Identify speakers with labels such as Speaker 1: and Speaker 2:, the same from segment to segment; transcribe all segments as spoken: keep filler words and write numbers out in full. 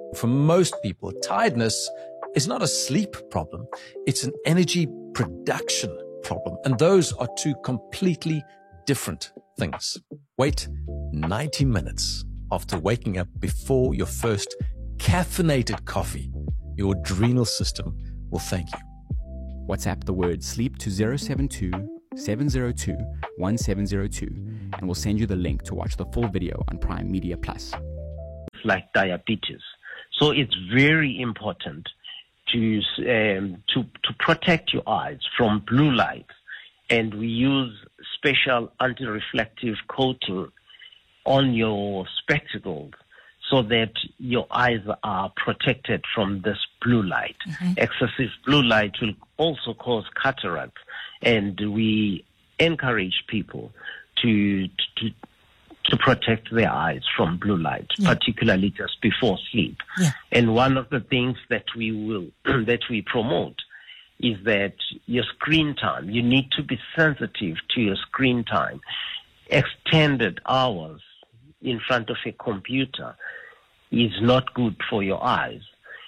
Speaker 1: For most people, tiredness is not a sleep problem. It's an energy production problem. And those are two completely different things. Wait ninety minutes after waking up before your first caffeinated coffee. Your adrenal system will thank you.
Speaker 2: WhatsApp the word sleep to zero seven two, seven zero two, one seven zero two and we'll send you the link to watch the full video on Prime Media Plus.
Speaker 3: Like diabetes. So it's very important to, um, to, to protect your eyes from blue light. And we use special anti-reflective coating on your spectacles so that your eyes are protected from this blue light. Mm-hmm. Excessive blue light will also cause cataract, and we encourage people to to to protect their eyes from blue light, yeah. particularly just before sleep. Yeah. And one of the things that we will that we promote is that your screen time, you need to be sensitive to your screen time. Extended hours in front of a computer is not good for your eyes.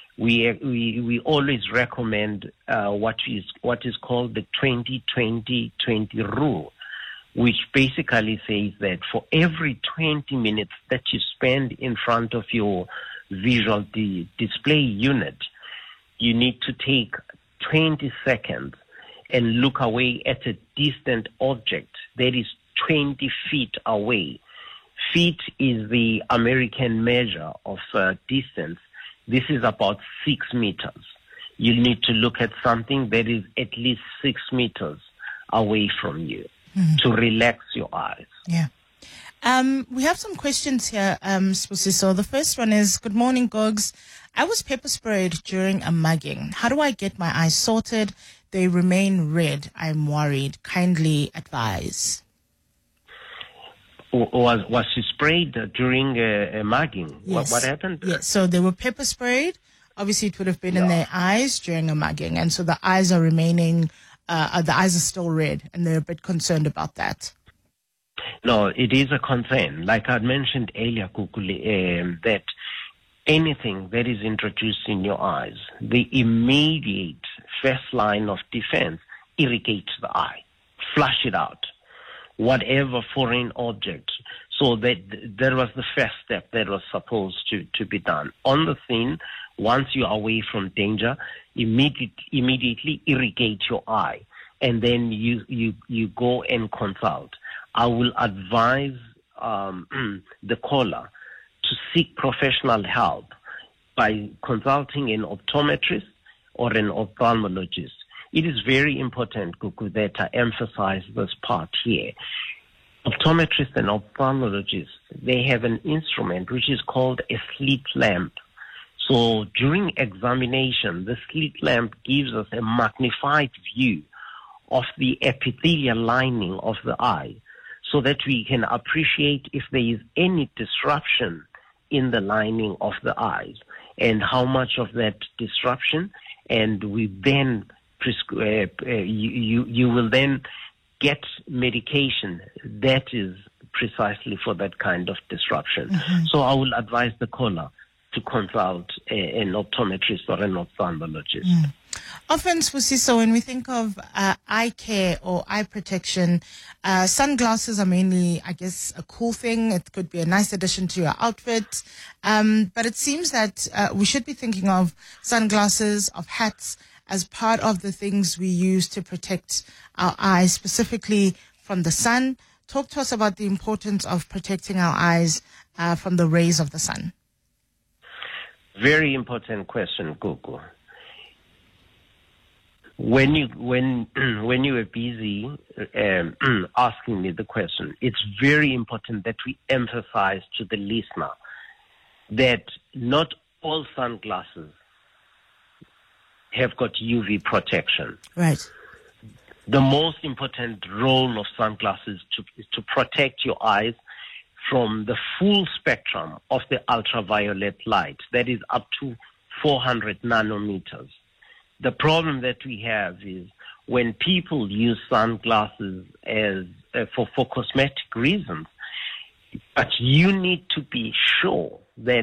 Speaker 3: We we we always recommend uh, what is what is called the twenty twenty twenty rule, which basically says that for every twenty minutes that you spend in front of your visual di- display unit, you need to take twenty seconds and look away at a distant object that is twenty feet away. Feet is the American measure of uh, distance. This is about six meters. You need to look at something that is at least six meters away from you mm-hmm. to relax your eyes.
Speaker 4: Yeah. Um, we have some questions here, um, Spusiso. The first one is, good morning, Gogs. I was pepper sprayed during a mugging. How do I get my eyes sorted? They remain red. I'm worried. Kindly advise.
Speaker 3: Was was she sprayed during a, a mugging?
Speaker 4: Yes.
Speaker 3: What, what happened?
Speaker 4: Yes. So they were pepper sprayed. Obviously, it would have been
Speaker 3: yeah.
Speaker 4: in their eyes during a mugging, and so the eyes are remaining. Uh, the eyes are still red, and they're a bit concerned about that.
Speaker 3: No, it is a concern. Like I mentioned earlier, Kukuli, um, that anything that is introduced in your eyes, the immediate first line of defense, irrigate the eye, flush it out. Whatever foreign object. So that that was the first step that was supposed to, to be done. On the scene, once you're away from danger, immediate, immediately irrigate your eye, and then you, you, you go and consult. I will advise um, the caller to seek professional help by consulting an optometrist or an ophthalmologist. It is very important, Kuku, that I emphasize this part here. Optometrists and ophthalmologists, they have an instrument which is called a slit lamp. So during examination, the slit lamp gives us a magnified view of the epithelial lining of the eye so that we can appreciate if there is any disruption in the lining of the eyes and how much of that disruption, and we then Uh, uh, you, you you will then get medication that is precisely for that kind of disruption. Mm-hmm. So I will advise the caller to consult a, an optometrist or an ophthalmologist. Mm.
Speaker 4: Often, Spusiso, when we think of uh, eye care or eye protection, uh, sunglasses are mainly, I guess, a cool thing. It could be a nice addition to your outfit. Um, but it seems that uh, we should be thinking of sunglasses, of hats, as part of the things we use to protect our eyes, specifically from the sun. Talk to us about the importance of protecting our eyes uh, from the rays of the sun.
Speaker 3: Very important question, Gogo. When you when when you were busy um, asking me the question, it's very important that we emphasize to the listener that not all sunglasses have got U V protection.
Speaker 4: Right.
Speaker 3: The most important role of sunglasses to, is to protect your eyes from the full spectrum of the ultraviolet light, that is up to four hundred nanometers. The problem that we have is when people use sunglasses as uh, for, for cosmetic reasons, but you need to be sure that